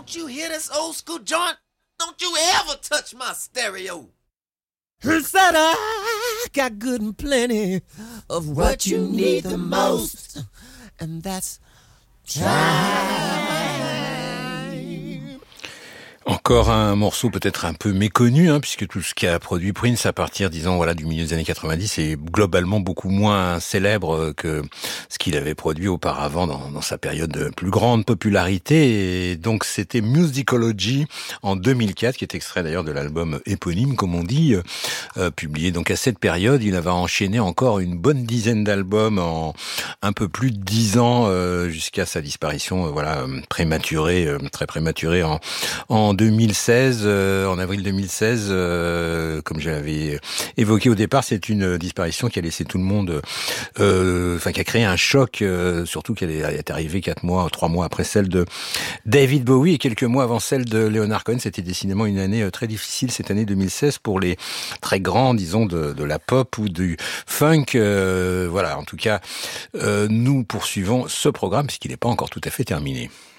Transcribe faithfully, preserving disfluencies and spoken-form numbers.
Don't you hear this old school joint? Don't you ever touch my stereo. Said I got good and plenty of what you need the most, and that's time. Encore un morceau peut-être un peu méconnu, hein, puisque tout ce qu'a produit Prince à partir, disons, voilà, du milieu des années quatre-vingt-dix est globalement beaucoup moins célèbre que ce qu'il avait produit auparavant dans, dans sa période de plus grande popularité. Et donc c'était Musicology en deux mille quatre, qui est extrait d'ailleurs de l'album éponyme, comme on dit, euh, publié donc à cette période. Il avait enchaîné encore une bonne dizaine d'albums en un peu plus de dix ans, euh, jusqu'à sa disparition, euh, voilà, prématurée, euh, très prématurée en, en deux mille seize, euh, en avril deux mille seize, euh, comme je l'avais évoqué au départ, c'est une disparition qui a laissé tout le monde, euh, enfin qui a créé un choc, euh, surtout qu'elle est, est arrivée quatre mois, trois mois après celle de David Bowie et quelques mois avant celle de Leonard Cohen. C'était décidément une année très difficile, cette année deux mille seize, pour les très grands, disons, de, de la pop ou du funk. Euh, voilà, en tout cas, euh, nous poursuivons ce programme puisqu'il n'est pas encore tout à fait terminé.